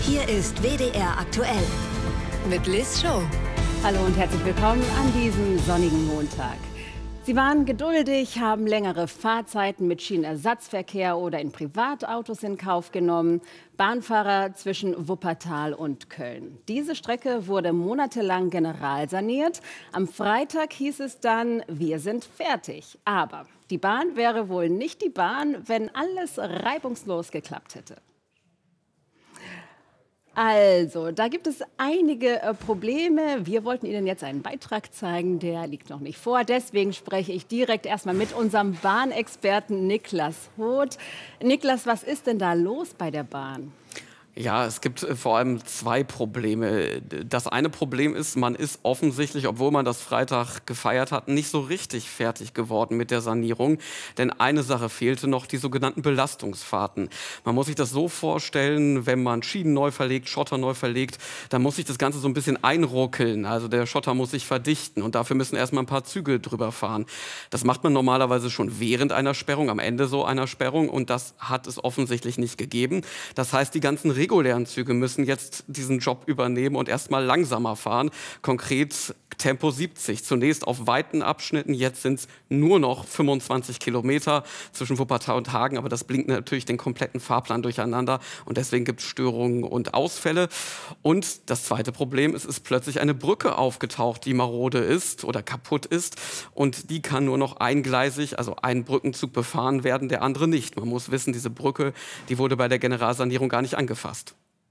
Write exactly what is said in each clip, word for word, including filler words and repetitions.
Hier ist W D R aktuell mit Liz Show. Hallo und herzlich willkommen an diesem sonnigen Montag. Sie waren geduldig, haben längere Fahrzeiten mit Schienenersatzverkehr oder in Privatautos in Kauf genommen. Bahnfahrer zwischen Wuppertal und Köln. Diese Strecke wurde monatelang generalsaniert. Am Freitag hieß es dann, wir sind fertig. Aber die Bahn wäre wohl nicht die Bahn, wenn alles reibungslos geklappt hätte. Also, da gibt es einige äh, Probleme. Wir wollten Ihnen jetzt einen Beitrag zeigen, der liegt noch nicht vor. Deswegen spreche ich direkt erstmal mit unserem Bahnexperten Niklas Hoth. Niklas, was ist denn da los bei der Bahn? Ja, es gibt vor allem zwei Probleme. Das eine Problem ist, man ist offensichtlich, obwohl man das Freitag gefeiert hat, nicht so richtig fertig geworden mit der Sanierung. Denn eine Sache fehlte noch, die sogenannten Belastungsfahrten. Man muss sich das so vorstellen, wenn man Schienen neu verlegt, Schotter neu verlegt, dann muss sich das Ganze so ein bisschen einruckeln. Also der Schotter muss sich verdichten und dafür müssen erstmal ein paar Züge drüber fahren. Das macht man normalerweise schon während einer Sperrung, am Ende so einer Sperrung, und das hat es offensichtlich nicht gegeben. Das heißt, die ganzen regulären Züge müssen jetzt diesen Job übernehmen und erstmal langsamer fahren. Konkret Tempo siebzig. Zunächst auf weiten Abschnitten, jetzt sind es nur noch fünfundzwanzig Kilometer zwischen Wuppertal und Hagen. Aber das bringt natürlich den kompletten Fahrplan durcheinander und deswegen gibt es Störungen und Ausfälle. Und das zweite Problem, es ist plötzlich eine Brücke aufgetaucht, die marode ist oder kaputt ist. Und die kann nur noch eingleisig, also ein Brückenzug befahren werden, der andere nicht. Man muss wissen, diese Brücke, die wurde bei der Generalsanierung gar nicht angefasst.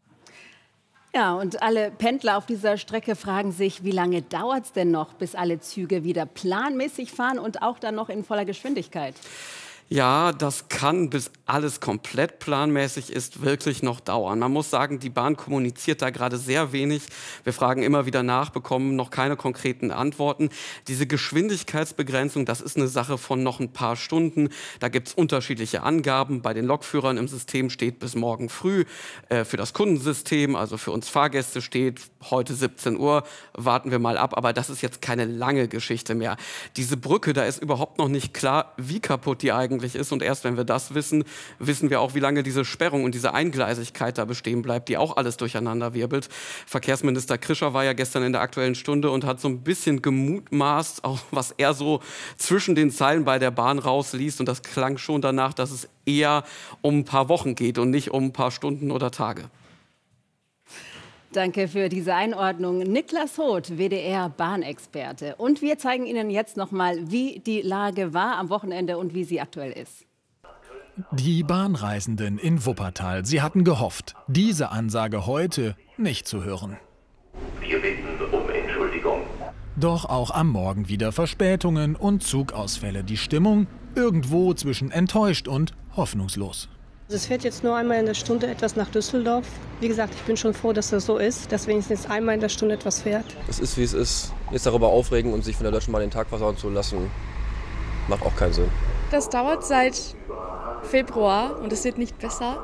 Ja, und alle Pendler auf dieser Strecke fragen sich, wie lange dauert es denn noch, bis alle Züge wieder planmäßig fahren und auch dann noch in voller Geschwindigkeit? Ja, das kann, bis alles komplett planmäßig ist, wirklich noch dauern. Man muss sagen, die Bahn kommuniziert da gerade sehr wenig. Wir fragen immer wieder nach, bekommen noch keine konkreten Antworten. Diese Geschwindigkeitsbegrenzung, das ist eine Sache von noch ein paar Stunden. Da gibt es unterschiedliche Angaben. Bei den Lokführern im System steht bis morgen früh. Äh, für das Kundensystem, also für uns Fahrgäste, steht heute siebzehn Uhr. Warten wir mal ab. Aber das ist jetzt keine lange Geschichte mehr. Diese Brücke, da ist überhaupt noch nicht klar, wie kaputt die eigentlich ist. Und erst wenn wir das wissen, wissen wir auch, wie lange diese Sperrung und diese Eingleisigkeit da bestehen bleibt, die auch alles durcheinander wirbelt. Verkehrsminister Krischer war ja gestern in der Aktuellen Stunde und hat so ein bisschen gemutmaßt, auch was er so zwischen den Zeilen bei der Bahn rausliest. Und das klang schon danach, dass es eher um ein paar Wochen geht und nicht um ein paar Stunden oder Tage. Danke für diese Einordnung. Niklas Hoth, W D R-Bahnexperte. Und wir zeigen Ihnen jetzt noch mal, wie die Lage war am Wochenende und wie sie aktuell ist. Die Bahnreisenden in Wuppertal, sie hatten gehofft, diese Ansage heute nicht zu hören. Wir bitten um Entschuldigung. Doch auch am Morgen wieder Verspätungen und Zugausfälle. Die Stimmung irgendwo zwischen enttäuscht und hoffnungslos. Es fährt jetzt nur einmal in der Stunde etwas nach Düsseldorf. Wie gesagt, ich bin schon froh, dass das so ist, dass wenigstens einmal in der Stunde etwas fährt. Es ist, wie es ist. Jetzt darüber aufregen und sich von der Deutschen Bahn den Tag versauen zu lassen, macht auch keinen Sinn. Das dauert seit Februar und es wird nicht besser.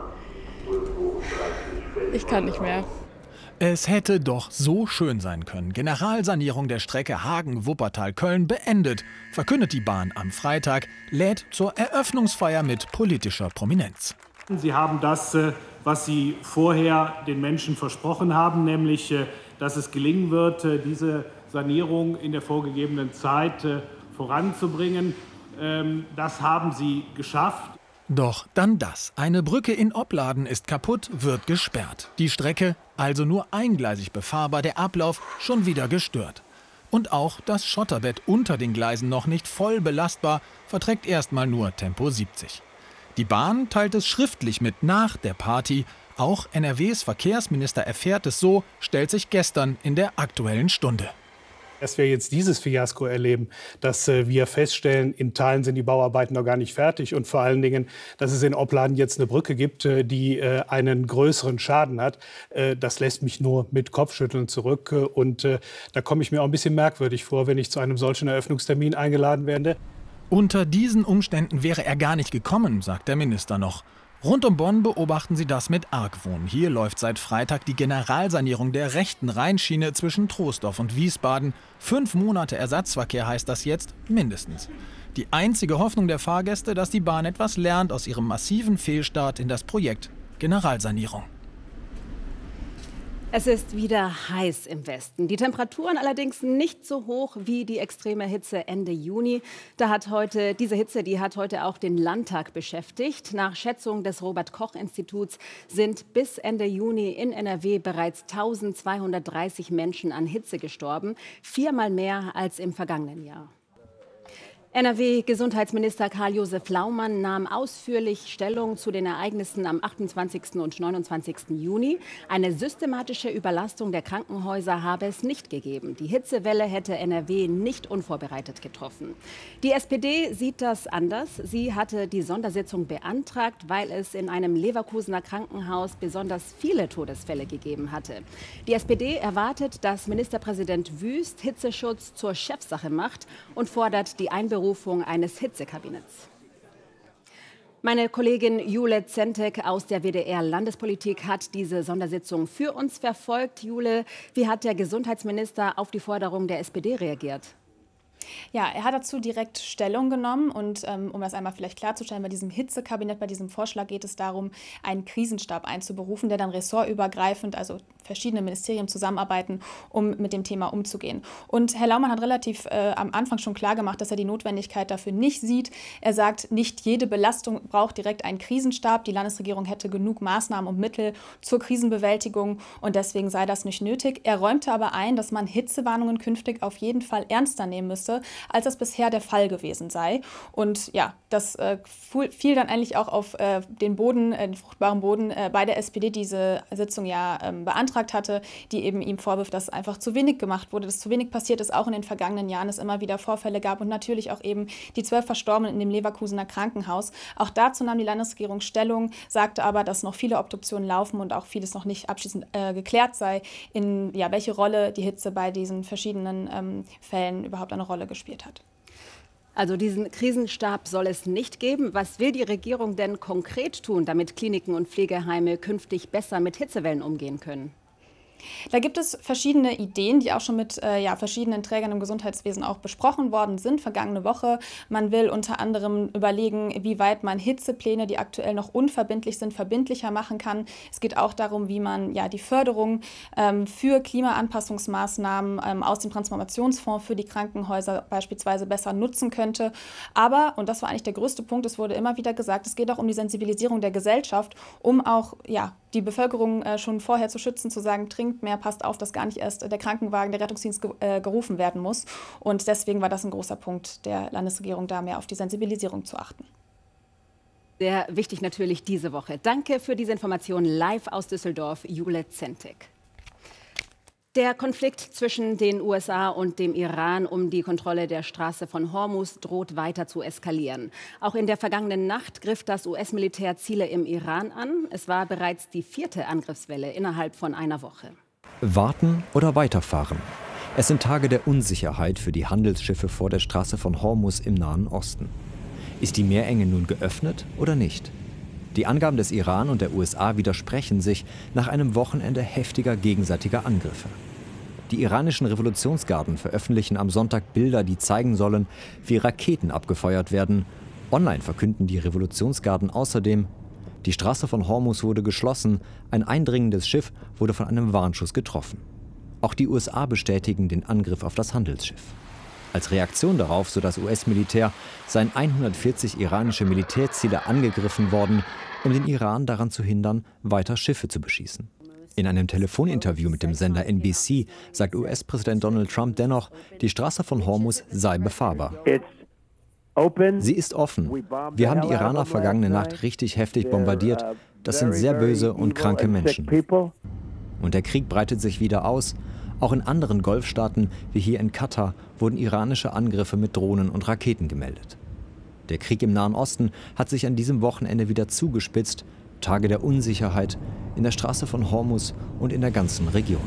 Ich kann nicht mehr. Es hätte doch so schön sein können. Generalsanierung der Strecke Hagen-Wuppertal-Köln beendet, verkündet die Bahn am Freitag, lädt zur Eröffnungsfeier mit politischer Prominenz. Sie haben das, was Sie vorher den Menschen versprochen haben, nämlich, dass es gelingen wird, diese Sanierung in der vorgegebenen Zeit voranzubringen. Das haben Sie geschafft. Doch dann das. Eine Brücke in Opladen ist kaputt, wird gesperrt. Die Strecke also nur eingleisig befahrbar, der Ablauf schon wieder gestört. Und auch das Schotterbett unter den Gleisen noch nicht voll belastbar, verträgt erstmal nur Tempo siebzig. Die Bahn teilt es schriftlich mit nach der Party. Auch N R Ws Verkehrsminister erfährt es so, stellt sich gestern in der Aktuellen Stunde. Dass wir jetzt dieses Fiasko erleben, dass äh, wir feststellen, in Teilen sind die Bauarbeiten noch gar nicht fertig und vor allen Dingen, dass es in Opladen jetzt eine Brücke gibt, äh, die äh, einen größeren Schaden hat, äh, das lässt mich nur mit Kopfschütteln zurück. Äh, und äh, da komme ich mir auch ein bisschen merkwürdig vor, wenn ich zu einem solchen Eröffnungstermin eingeladen werde. Unter diesen Umständen wäre er gar nicht gekommen, sagt der Minister noch. Rund um Bonn beobachten sie das mit Argwohn. Hier läuft seit Freitag die Generalsanierung der rechten Rheinschiene zwischen Troisdorf und Wiesbaden. Fünf Monate Ersatzverkehr heißt das jetzt mindestens. Die einzige Hoffnung der Fahrgäste, dass die Bahn etwas lernt aus ihrem massiven Fehlstart in das Projekt Generalsanierung. Es ist wieder heiß im Westen. Die Temperaturen allerdings nicht so hoch wie die extreme Hitze Ende Juni. Da hat heute, diese Hitze, die hat heute auch den Landtag beschäftigt. Nach Schätzung des Robert-Koch-Instituts sind bis Ende Juni in N R W bereits eintausendzweihundertdreißig Menschen an Hitze gestorben. Viermal mehr als im vergangenen Jahr. N R W-Gesundheitsminister Karl-Josef Laumann nahm ausführlich Stellung zu den Ereignissen am achtundzwanzigsten und neunundzwanzigsten Juni. Eine systematische Überlastung der Krankenhäuser habe es nicht gegeben. Die Hitzewelle hätte N R W nicht unvorbereitet getroffen. Die S P D sieht das anders. Sie hatte die Sondersitzung beantragt, weil es in einem Leverkusener Krankenhaus besonders viele Todesfälle gegeben hatte. Die S P D erwartet, dass Ministerpräsident Wüst Hitzeschutz zur Chefsache macht und fordert die Einberufung Berufung eines Hitzekabinetts. Meine Kollegin Jule Zentek aus der W D R-Landespolitik hat diese Sondersitzung für uns verfolgt. Jule, wie hat der Gesundheitsminister auf die Forderung der S P D reagiert? Ja, er hat dazu direkt Stellung genommen und ähm, um das einmal vielleicht klarzustellen, bei diesem Hitzekabinett, bei diesem Vorschlag geht es darum, einen Krisenstab einzuberufen, der dann ressortübergreifend, also verschiedene Ministerien zusammenarbeiten, um mit dem Thema umzugehen. Und Herr Laumann hat relativ äh, am Anfang schon klar gemacht, dass er die Notwendigkeit dafür nicht sieht. Er sagt, nicht jede Belastung braucht direkt einen Krisenstab. Die Landesregierung hätte genug Maßnahmen und Mittel zur Krisenbewältigung und deswegen sei das nicht nötig. Er räumte aber ein, dass man Hitzewarnungen künftig auf jeden Fall ernster nehmen müsste, als das bisher der Fall gewesen sei. Und ja, das äh, fiel dann eigentlich auch auf äh, den Boden, äh, den fruchtbaren Boden äh, bei der S P D, diese Sitzung ja ähm, beantragt hatte, die eben ihm vorwirft, dass einfach zu wenig gemacht wurde, dass zu wenig passiert ist, auch in den vergangenen Jahren es immer wieder Vorfälle gab und natürlich auch eben die zwölf Verstorbenen in dem Leverkusener Krankenhaus. Auch dazu nahm die Landesregierung Stellung, sagte aber, dass noch viele Obduktionen laufen und auch vieles noch nicht abschließend äh, geklärt sei, in ja, welche Rolle die Hitze bei diesen verschiedenen ähm, Fällen überhaupt eine Rolle gespielt hat. Also diesen Krisenstab soll es nicht geben. Was will die Regierung denn konkret tun, damit Kliniken und Pflegeheime künftig besser mit Hitzewellen umgehen können? Da gibt es verschiedene Ideen, die auch schon mit äh, ja, verschiedenen Trägern im Gesundheitswesen auch besprochen worden sind, vergangene Woche. Man will unter anderem überlegen, wie weit man Hitzepläne, die aktuell noch unverbindlich sind, verbindlicher machen kann. Es geht auch darum, wie man ja, die Förderung ähm, für Klimaanpassungsmaßnahmen ähm, aus dem Transformationsfonds für die Krankenhäuser beispielsweise besser nutzen könnte. Aber, und das war eigentlich der größte Punkt, es wurde immer wieder gesagt, es geht auch um die Sensibilisierung der Gesellschaft, um auch ja, die Bevölkerung äh, schon vorher zu schützen, zu sagen, trinkt mehr, passt auf, dass gar nicht erst der Krankenwagen, der Rettungsdienst ge äh, gerufen werden muss. Und deswegen war das ein großer Punkt der Landesregierung, da mehr auf die Sensibilisierung zu achten. Sehr wichtig natürlich diese Woche. Danke für diese Information live aus Düsseldorf, Jule Zentek. Der Konflikt zwischen den U S A und dem Iran um die Kontrolle der Straße von Hormuz droht weiter zu eskalieren. Auch in der vergangenen Nacht griff das U S-Militär Ziele im Iran an. Es war bereits die vierte Angriffswelle innerhalb von einer Woche. Warten oder weiterfahren? Es sind Tage der Unsicherheit für die Handelsschiffe vor der Straße von Hormuz im Nahen Osten. Ist die Meerenge nun geöffnet oder nicht? Die Angaben des Iran und der U S A widersprechen sich nach einem Wochenende heftiger gegenseitiger Angriffe. Die iranischen Revolutionsgarden veröffentlichen am Sonntag Bilder, die zeigen sollen, wie Raketen abgefeuert werden. Online verkünden die Revolutionsgarden außerdem, die Straße von Hormuz wurde geschlossen, ein eindringendes Schiff wurde von einem Warnschuss getroffen. Auch die U S A bestätigen den Angriff auf das Handelsschiff. Als Reaktion darauf, so das U S-Militär, seien hundertvierzig iranische Militärziele angegriffen worden, um den Iran daran zu hindern, weiter Schiffe zu beschießen. In einem Telefoninterview mit dem Sender N B C sagt U S-Präsident Donald Trump dennoch, die Straße von Hormuz sei befahrbar. Sie ist offen. Wir haben die Iraner vergangene Nacht richtig heftig bombardiert. Das sind sehr böse und kranke Menschen. Und der Krieg breitet sich wieder aus. Auch in anderen Golfstaaten, wie hier in Katar, wurden iranische Angriffe mit Drohnen und Raketen gemeldet. Der Krieg im Nahen Osten hat sich an diesem Wochenende wieder zugespitzt. Tage der Unsicherheit in der Straße von Hormuz und in der ganzen Region.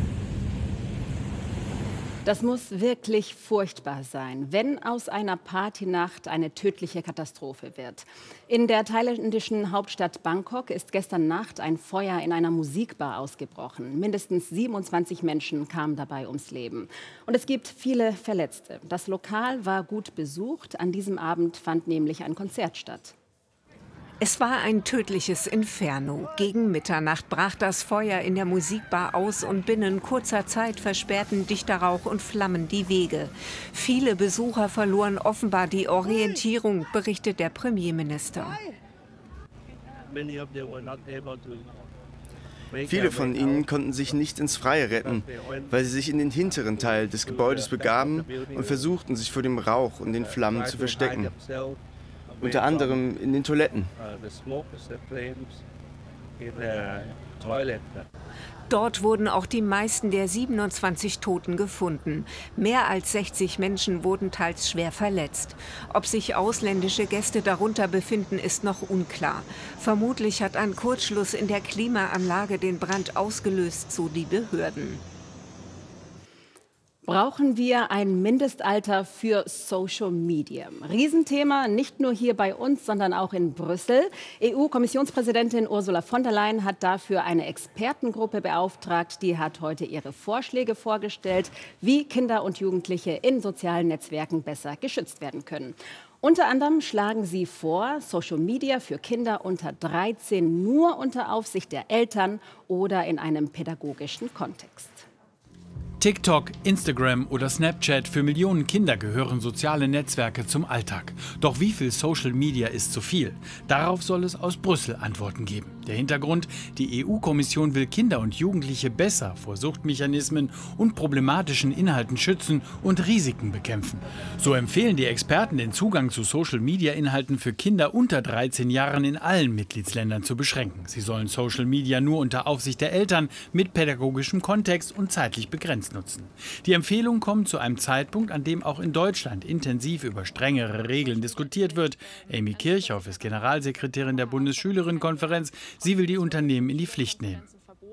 Das muss wirklich furchtbar sein, wenn aus einer Partynacht eine tödliche Katastrophe wird. In der thailändischen Hauptstadt Bangkok ist gestern Nacht ein Feuer in einer Musikbar ausgebrochen. Mindestens siebenundzwanzig Menschen kamen dabei ums Leben. Und es gibt viele Verletzte. Das Lokal war gut besucht. An diesem Abend fand nämlich ein Konzert statt. Es war ein tödliches Inferno. Gegen Mitternacht brach das Feuer in der Musikbar aus und binnen kurzer Zeit versperrten dichter Rauch und Flammen die Wege. Viele Besucher verloren offenbar die Orientierung, berichtet der Premierminister. Viele von ihnen konnten sich nicht ins Freie retten, weil sie sich in den hinteren Teil des Gebäudes begaben und versuchten, sich vor dem Rauch und den Flammen zu verstecken. Unter anderem in den Toiletten. Dort wurden auch die meisten der siebenundzwanzig Toten gefunden. Mehr als sechzig Menschen wurden teils schwer verletzt. Ob sich ausländische Gäste darunter befinden, ist noch unklar. Vermutlich hat ein Kurzschluss in der Klimaanlage den Brand ausgelöst, so die Behörden. Brauchen wir ein Mindestalter für Social Media? Riesenthema, nicht nur hier bei uns, sondern auch in Brüssel. E U-Kommissionspräsidentin Ursula von der Leyen hat dafür eine Expertengruppe beauftragt. Die hat heute ihre Vorschläge vorgestellt, wie Kinder und Jugendliche in sozialen Netzwerken besser geschützt werden können. Unter anderem schlagen sie vor, Social Media für Kinder unter dreizehn nur unter Aufsicht der Eltern oder in einem pädagogischen Kontext. TikTok, Instagram oder Snapchat, für Millionen Kinder gehören soziale Netzwerke zum Alltag. Doch wie viel Social Media ist zu viel? Darauf soll es aus Brüssel Antworten geben. Der Hintergrund: Die E U-Kommission will Kinder und Jugendliche besser vor Suchtmechanismen und problematischen Inhalten schützen und Risiken bekämpfen. So empfehlen die Experten, den Zugang zu Social-Media-Inhalten für Kinder unter dreizehn Jahren in allen Mitgliedsländern zu beschränken. Sie sollen Social Media nur unter Aufsicht der Eltern mit pädagogischem Kontext und zeitlich begrenzt nutzen. Die Empfehlung kommt zu einem Zeitpunkt, an dem auch in Deutschland intensiv über strengere Regeln diskutiert wird. Amy Kirchhoff ist Generalsekretärin der Bundesschülerinnenkonferenz. Sie will die Unternehmen in die Pflicht nehmen.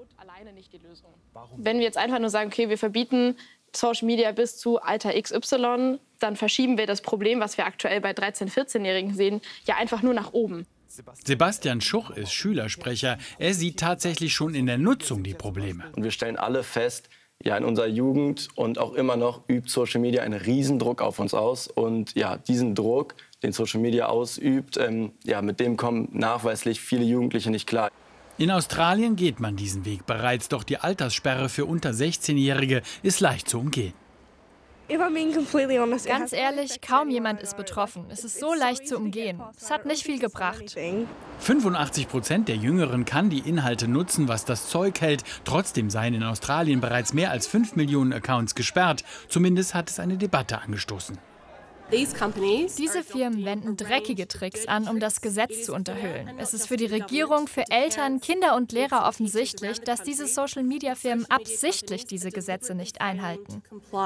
Wenn wir jetzt einfach nur sagen, okay, wir verbieten Social Media bis zu Alter X Y, dann verschieben wir das Problem, was wir aktuell bei dreizehn-, vierzehnjährigen sehen, ja einfach nur nach oben. Sebastian Schuch ist Schülersprecher. Er sieht tatsächlich schon in der Nutzung die Probleme. Und wir stellen alle fest, ja, in unserer Jugend und auch immer noch übt Social Media einen Riesendruck auf uns aus. Und ja, diesen Druck, den Social Media ausübt, ähm, ja, mit dem kommen nachweislich viele Jugendliche nicht klar. In Australien geht man diesen Weg bereits, doch die Alterssperre für unter sechzehnjährige ist leicht zu umgehen. Ganz ehrlich, kaum jemand ist betroffen. Es ist so leicht zu umgehen. Es hat nicht viel gebracht. fünfundachtzig Prozent der Jüngeren kann die Inhalte nutzen, was das Zeug hält. Trotzdem seien in Australien bereits mehr als fünf Millionen Accounts gesperrt. Zumindest hat es eine Debatte angestoßen. Diese Firmen wenden dreckige Tricks an, um das Gesetz zu unterhöhlen. Es ist für die Regierung, für Eltern, Kinder und Lehrer offensichtlich, dass diese Social-Media-Firmen absichtlich diese Gesetze nicht einhalten.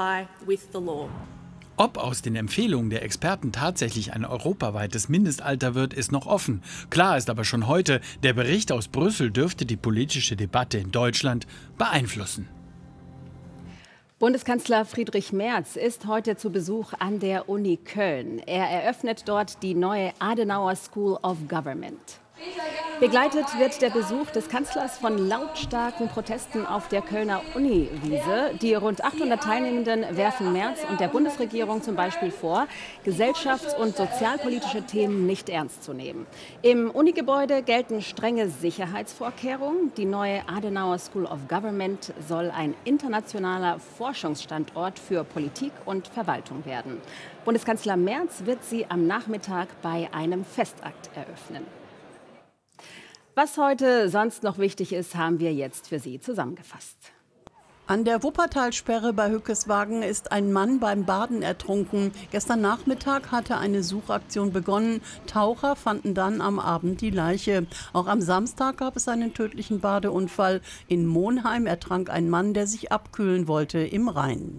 Ob aus den Empfehlungen der Experten tatsächlich ein europaweites Mindestalter wird, ist noch offen. Klar ist aber schon heute, der Bericht aus Brüssel dürfte die politische Debatte in Deutschland beeinflussen. Bundeskanzler Friedrich Merz ist heute zu Besuch an der Uni Köln. Er eröffnet dort die neue Adenauer School of Government. Begleitet wird der Besuch des Kanzlers von lautstarken Protesten auf der Kölner Uniwiese. Die rund achthundert Teilnehmenden werfen Merz und der Bundesregierung zum Beispiel vor, gesellschafts- und sozialpolitische Themen nicht ernst zu nehmen. Im Unigebäude gelten strenge Sicherheitsvorkehrungen. Die neue Adenauer School of Government soll ein internationaler Forschungsstandort für Politik und Verwaltung werden. Bundeskanzler Merz wird sie am Nachmittag bei einem Festakt eröffnen. Was heute sonst noch wichtig ist, haben wir jetzt für Sie zusammengefasst. An der Wuppertalsperre bei Hückeswagen ist ein Mann beim Baden ertrunken. Gestern Nachmittag hatte eine Suchaktion begonnen. Taucher fanden dann am Abend die Leiche. Auch am Samstag gab es einen tödlichen Badeunfall. In Monheim ertrank ein Mann, der sich abkühlen wollte im Rhein.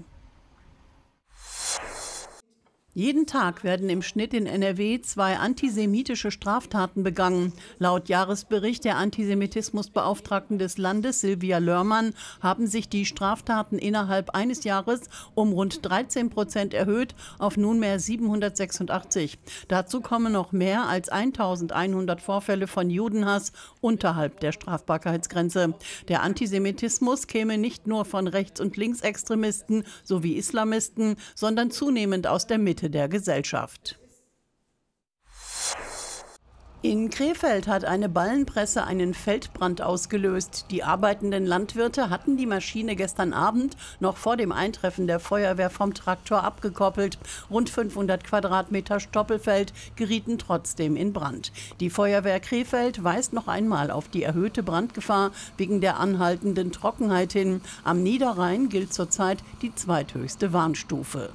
Jeden Tag werden im Schnitt in N R W zwei antisemitische Straftaten begangen. Laut Jahresbericht der Antisemitismusbeauftragten des Landes, Silvia Lörmann, haben sich die Straftaten innerhalb eines Jahres um rund dreizehn Prozent erhöht auf nunmehr siebenhundertsechsundachtzig. Dazu kommen noch mehr als eintausendeinhundert Vorfälle von Judenhass unterhalb der Strafbarkeitsgrenze. Der Antisemitismus käme nicht nur von Rechts- und Linksextremisten sowie Islamisten, sondern zunehmend aus der Mitte der Gesellschaft. In Krefeld hat eine Ballenpresse einen Feldbrand ausgelöst. Die arbeitenden Landwirte hatten die Maschine gestern Abend noch vor dem Eintreffen der Feuerwehr vom Traktor abgekoppelt. Rund fünfhundert Quadratmeter Stoppelfeld gerieten trotzdem in Brand. Die Feuerwehr Krefeld weist noch einmal auf die erhöhte Brandgefahr wegen der anhaltenden Trockenheit hin. Am Niederrhein gilt zurzeit die zweithöchste Warnstufe.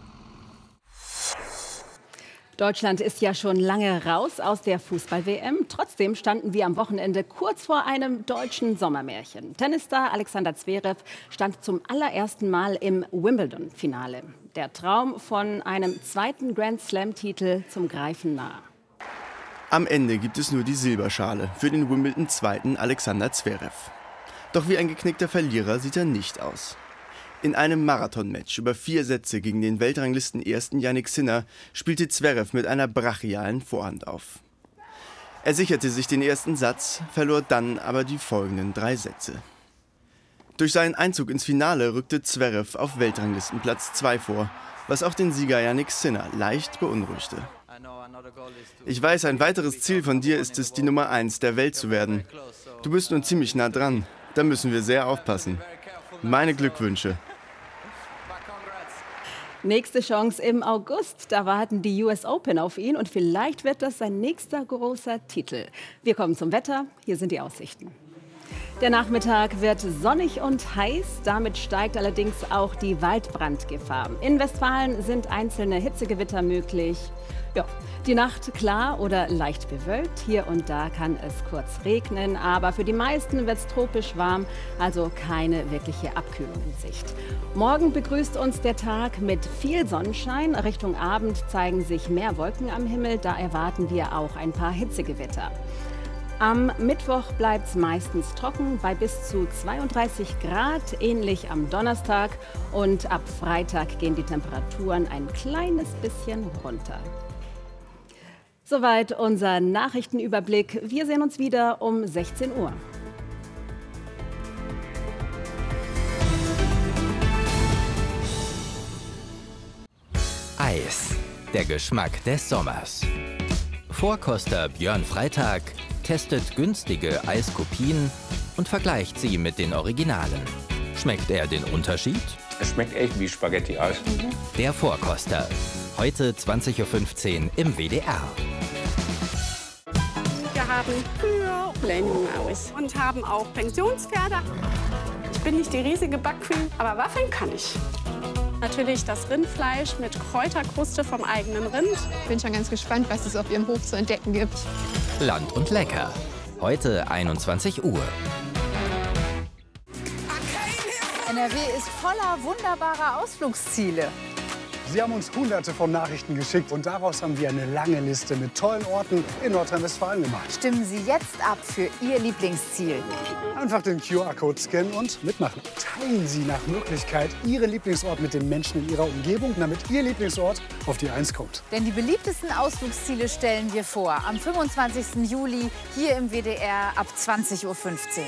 Deutschland ist ja schon lange raus aus der Fußball-W M. Trotzdem standen wir am Wochenende kurz vor einem deutschen Sommermärchen. Tennisstar Alexander Zverev stand zum allerersten Mal im Wimbledon-Finale. Der Traum von einem zweiten Grand-Slam-Titel zum Greifen nah. Am Ende gibt es nur die Silberschale für den Wimbledon-Zweiten Alexander Zverev. Doch wie ein geknickter Verlierer sieht er nicht aus. In einem Marathonmatch über vier Sätze gegen den Weltranglisten-Ersten Jannik Sinner spielte Zverev mit einer brachialen Vorhand auf. Er sicherte sich den ersten Satz, verlor dann aber die folgenden drei Sätze. Durch seinen Einzug ins Finale rückte Zverev auf Weltranglistenplatz zwei vor, was auch den Sieger Jannik Sinner leicht beunruhigte. Ich weiß, ein weiteres Ziel von dir ist es, die Nummer eins der Welt zu werden. Du bist nun ziemlich nah dran, da müssen wir sehr aufpassen. Meine Glückwünsche. Nächste Chance im August. Da warten die U S Open auf ihn und vielleicht wird das sein nächster großer Titel. Wir kommen zum Wetter. Hier sind die Aussichten. Der Nachmittag wird sonnig und heiß. Damit steigt allerdings auch die Waldbrandgefahr. In Westfalen sind einzelne Hitzegewitter möglich. Ja, die Nacht klar oder leicht bewölkt. Hier und da kann es kurz regnen, aber für die meisten wird es tropisch warm, also keine wirkliche Abkühlung in Sicht. Morgen begrüßt uns der Tag mit viel Sonnenschein. Richtung Abend zeigen sich mehr Wolken am Himmel, da erwarten wir auch ein paar Hitzegewitter. Am Mittwoch bleibt es meistens trocken bei bis zu zweiunddreißig Grad, ähnlich am Donnerstag. Und ab Freitag gehen die Temperaturen ein kleines bisschen runter. Soweit unser Nachrichtenüberblick. Wir sehen uns wieder um sechzehn Uhr. Eis, der Geschmack des Sommers. Vorkoster Björn Freitag testet günstige Eiskopien und vergleicht sie mit den Originalen. Schmeckt er den Unterschied? Es schmeckt echt wie Spaghetti-Eis. Mhm. Der Vorkoster. Heute zwanzig Uhr fünfzehn im W D R. Wir haben Kühe, Blendung aus und haben auch Pensionspferde. Ich bin nicht die riesige Backqueen, aber waffeln kann ich. Natürlich das Rindfleisch mit Kräuterkruste vom eigenen Rind. Ich bin schon ganz gespannt, was es auf Ihrem Hof zu entdecken gibt. Land und Lecker. Heute einundzwanzig Uhr. N R W ist voller wunderbarer Ausflugsziele. Sie haben uns hunderte von Nachrichten geschickt und daraus haben wir eine lange Liste mit tollen Orten in Nordrhein-Westfalen gemacht. Stimmen Sie jetzt ab für Ihr Lieblingsziel. Einfach den Q R-Code scannen und mitmachen. Teilen Sie nach Möglichkeit Ihren Lieblingsort mit den Menschen in Ihrer Umgebung, damit Ihr Lieblingsort auf die Eins kommt. Denn die beliebtesten Ausflugsziele stellen wir vor. Am fünfundzwanzigsten Juli hier im W D R ab zwanzig Uhr fünfzehn.